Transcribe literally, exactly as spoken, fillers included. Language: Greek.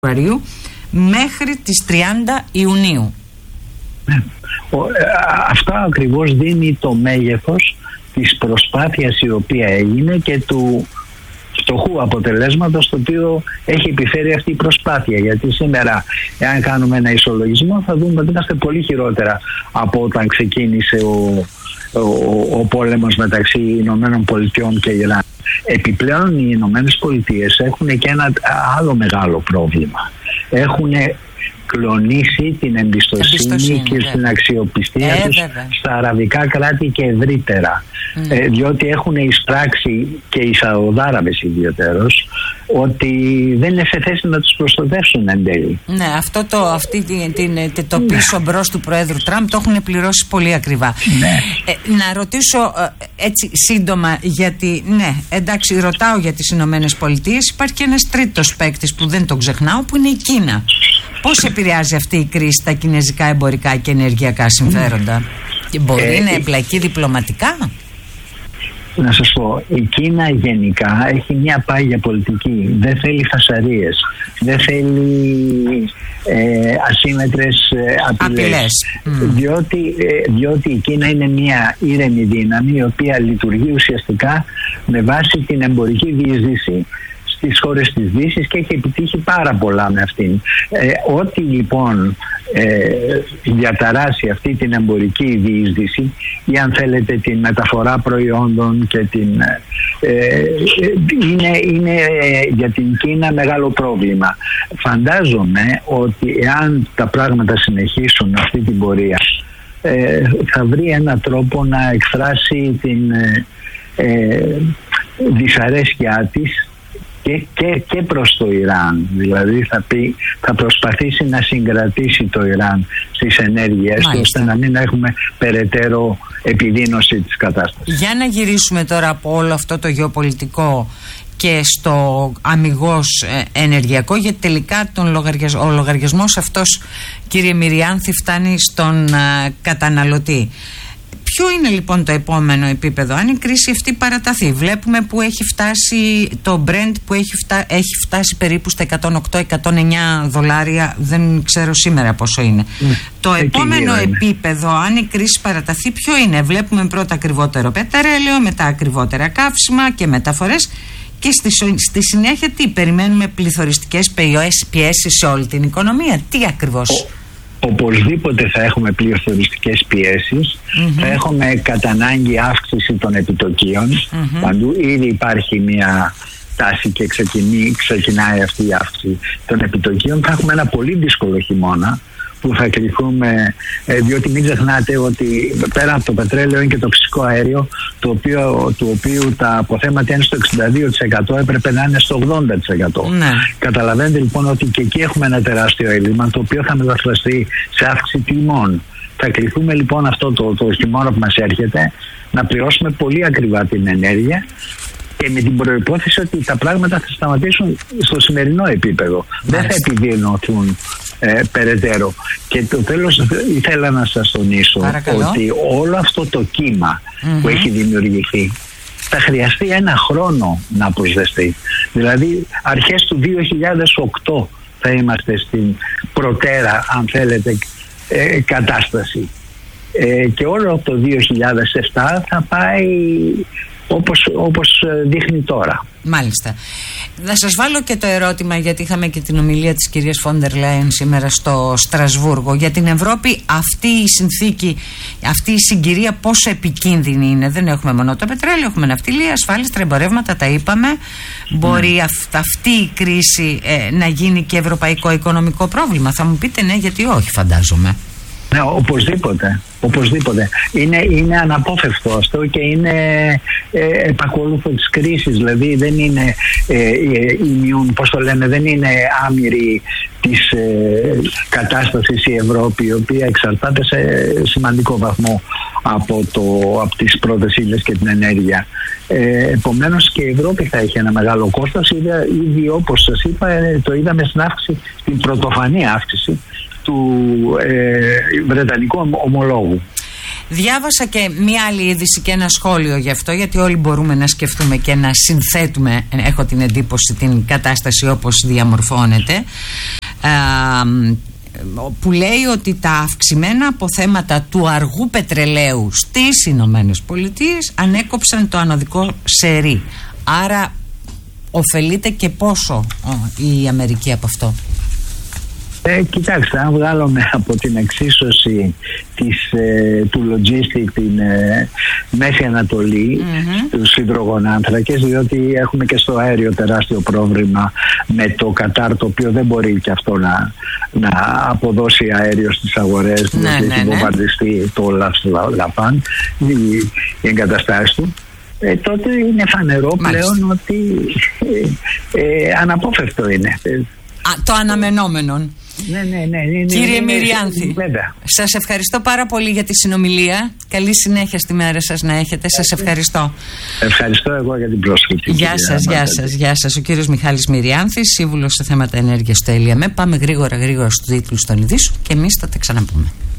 Φεβρουαρίου μέχρι τις τριάντα Ιουνίου. Αυτό ακριβώς δίνει το μέγεθος της προσπάθειας η οποία έγινε και του φτωχού αποτελέσματος το οποίο έχει επιφέρει αυτή η προσπάθεια. Γιατί σήμερα, εάν κάνουμε ένα ισολογισμό, θα δούμε ότι είμαστε πολύ χειρότερα από όταν ξεκίνησε ο, ο, ο πόλεμος μεταξύ Ηνωμένων Πολιτειών και Ιράν. Επιπλέον οι Ηνωμένες Πολιτείες έχουν και ένα άλλο μεγάλο πρόβλημα. Έχουν κλονίσει την εμπιστοσύνη, εμπιστοσύνη και στην αξιοπιστία ε, τους βέβαια. στα αραβικά κράτη και ευρύτερα. Mm. Ε, διότι έχουν εισπράξει, και οι Σαουδάραβες ιδιαίτερως, ότι δεν είναι σε θέση να τους προστατεύσουν εν τέλει. Ναι, αυτό το, αυτή την, την, το πίσω ναι. μπρος του Προέδρου Τραμπ το έχουν πληρώσει πολύ ακριβά. Ναι. Ε, να ρωτήσω ε, έτσι σύντομα, γιατί ναι, εντάξει, ρωτάω για τις Ηνωμένες Πολιτείες, υπάρχει και ένας τρίτος παίκτης που δεν τον ξεχνάω, που είναι η Κίνα. Πώς επηρεάζει αυτή η κρίση τα κινέζικα εμπορικά και ενεργειακά συμφέροντα? Και μπορεί ε, να εμπλακεί διπλωματικά? Να σας πω, η Κίνα γενικά έχει μια πάγια πολιτική. Δεν θέλει φασαρίες, δεν θέλει ε, ασύμμετρες ε, απειλές. απειλές. Mm. Διότι, ε, διότι η Κίνα είναι μια ήρεμη δύναμη η οποία λειτουργεί ουσιαστικά με βάση την εμπορική διείσδυση στις χώρες της Δύσης και έχει επιτύχει πάρα πολλά με αυτήν. Ε, ό,τι λοιπόν ε, διαταράσει αυτή την εμπορική διείσδυση ή αν θέλετε την μεταφορά προϊόντων και την, ε, είναι, είναι για την Κίνα μεγάλο πρόβλημα. Φαντάζομαι ότι εάν τα πράγματα συνεχίσουν αυτή την πορεία ε, θα βρει έναν τρόπο να εκφράσει την ε, ε, δυσαρέσκειά της Και, και, και προς το Ιράν. Δηλαδή θα, πει, θα προσπαθήσει να συγκρατήσει το Ιράν στις ενέργειες του, ώστε να μην έχουμε περαιτέρω επιδείνωση της κατάστασης. Για να γυρίσουμε τώρα από όλο αυτό το γεωπολιτικό και στο αμιγώς ενεργειακό, γιατί τελικά τον λογαριασ... ο λογαριασμός αυτός, κύριε Μυριάνθη, φτάνει στον uh, καταναλωτή. Ποιο είναι λοιπόν το επόμενο επίπεδο, αν η κρίση αυτή παραταθεί? Βλέπουμε που έχει φτάσει το Brent, που έχει, φτά, έχει φτάσει περίπου στα εκατόν οκτώ εκατόν εννιά δολάρια, δεν ξέρω σήμερα πόσο είναι. Mm. Το Εκεί επόμενο επίπεδο, αν η κρίση παραταθεί, ποιο είναι? Βλέπουμε πρώτα ακριβότερο πετρέλαιο, μετά ακριβότερα καύσιμα και μεταφορές, και στη, στη συνέχεια τι περιμένουμε? Πληθωριστικές πιέσεις σε όλη την οικονομία? Τι ακριβώς? Οπωσδήποτε θα έχουμε πληθωριστικές πιέσεις, mm-hmm. θα έχουμε κατά ανάγκη αύξηση των επιτοκίων. Mm-hmm. Παντού ήδη υπάρχει μια τάση και ξεκινεί, ξεκινάει αυτή η αύξηση των επιτοκίων. Θα έχουμε ένα πολύ δύσκολο χειμώνα που θα κρυφούμε, διότι μην ξεχνάτε ότι πέρα από το πετρέλαιο είναι και το φυσικό αέριο, το οποίο, του οποίου τα αποθέματα είναι στο εξήντα δύο τοις εκατό, έπρεπε να είναι στο ογδόντα τοις εκατό. Ναι. Καταλαβαίνετε λοιπόν ότι και εκεί έχουμε ένα τεράστιο έλλειμμα, το οποίο θα μεταφραστεί σε αύξηση τιμών. Θα κληθούμε λοιπόν αυτό το, το χειμώνα που μας έρχεται να πληρώσουμε πολύ ακριβά την ενέργεια, και με την προϋπόθεση ότι τα πράγματα θα σταματήσουν στο σημερινό επίπεδο. Μάλιστα. Δεν θα επιδεινωθούν ε, περαιτέρω. Και το τέλος ήθελα να σας τονίσω Παρακαλώ. ότι όλο αυτό το κύμα mm-hmm. που έχει δημιουργηθεί θα χρειαστεί ένα χρόνο να αποσβεστεί. Δηλαδή αρχές του δύο χιλιάδες οκτώ θα είμαστε στην προτέρα, αν θέλετε, ε, κατάσταση. Ε, και όλο το δύο χιλιάδες επτά θα πάει Όπως, όπως δείχνει τώρα. Μάλιστα. Να σας βάλω και το ερώτημα, γιατί είχαμε και την ομιλία της κυρίας Φόντερ Λάιεν σήμερα στο Στρασβούργο. Για την Ευρώπη αυτή η συνθήκη, αυτή η συγκυρία πόσο επικίνδυνη είναι? Δεν έχουμε μόνο το πετρέλαιο, έχουμε ναυτιλία, ασφάλιστρα, εμπορεύματα, τα είπαμε. Μπορεί ναι. αυ- αυτή η κρίση ε, να γίνει και ευρωπαϊκό οικονομικό πρόβλημα? Θα μου πείτε ναι, γιατί όχι, φαντάζομαι. Ναι, οπωσδήποτε. Οπωσδήποτε. Είναι, είναι αναπόφευκτο αυτό και είναι ε, επακολούθο της κρίσης. Δηλαδή δεν είναι ε, immune, πώς το λένε, δεν είναι άμυρη της ε, κατάστασης η Ευρώπη, η οποία εξαρτάται σε σημαντικό βαθμό από, το, από τις πρώτες ύλες και την ενέργεια. Ε, επομένως και η Ευρώπη θα έχει ένα μεγάλο κόστος. Ήδη, ήδη όπως σας είπα, το είδαμε στην αύξηση, στην πρωτοφανή αύξηση του ε, βρετανικού ομολόγου. Διάβασα και μία άλλη είδηση και ένα σχόλιο γι' αυτό, γιατί όλοι μπορούμε να σκεφτούμε και να συνθέτουμε, έχω την εντύπωση, την κατάσταση όπως διαμορφώνεται, που λέει ότι τα αυξημένα αποθέματα του αργού πετρελαίου στις Ηνωμένες Πολιτείες ανέκοψαν το ανωδικό σερί. Άρα ωφελείται και πόσο η Αμερική από αυτό? Ε, κοιτάξτε, αν βγάλουμε από την εξίσωση της, ε, του logistic την ε, Μέση Ανατολή, mm-hmm. τους υδρογονάνθρακες, διότι έχουμε και στο αέριο τεράστιο πρόβλημα με το Κατάρ, το οποίο δεν μπορεί και αυτό να, να αποδώσει αέριο στις αγορές, ναι, διότι ναι, έχει ναι. βομβαρδιστεί το Λαπάν, οι, οι εγκαταστάσεις του. Ε, τότε είναι φανερό Μάλιστα. πλέον ότι ε, ε, αναπόφευκτο είναι. Α, το αναμενόμενο. Ναι, ναι, ναι, ναι, Κύριε ναι, Μυριάνθη, ναι, σας ευχαριστώ πάρα πολύ για τη συνομιλία. Καλή συνέχεια στη μέρα σας να έχετε. Σας ευχαριστώ. Ευχαριστώ εγώ για την πρόσκληση. Γεια σας, γεια σας, γεια σας. Ο κύριος Μιχάλης Μυριάνθης, σύμβουλος σε θέματα ενέργειας στο ΕΛΙΑΜΕ. Πάμε γρήγορα γρήγορα στους τίτλους των ειδήσεων και εμείς θα τα ξαναπούμε.